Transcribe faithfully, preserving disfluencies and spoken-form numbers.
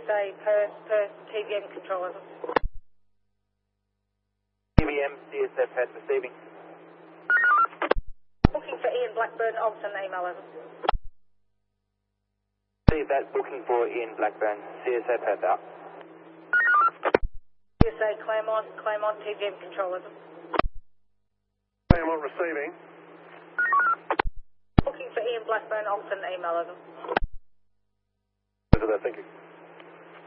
A Perth, Perth, T V M control over. T V M, C S A Perth receiving. Booking for Ian Blackburn, Ogden, email over. See that booking for Ian Blackburn, C S A Perth out. C S A Claremont, Claremont, T V M control over. Claremont receiving. Booking for Ian Blackburn, Ogden, email over. Thank you.